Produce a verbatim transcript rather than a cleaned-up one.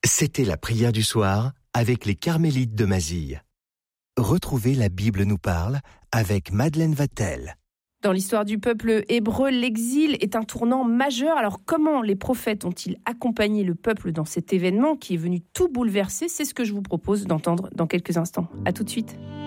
C'était la prière du soir avec les Carmélites de Mazille. Retrouvez La Bible nous parle avec Madeleine Vatel. Dans l'histoire du peuple hébreu, l'exil est un tournant majeur. Alors comment les prophètes ont-ils accompagné le peuple dans cet événement qui est venu tout bouleverser ? C'est ce que je vous propose d'entendre dans quelques instants. À tout de suite.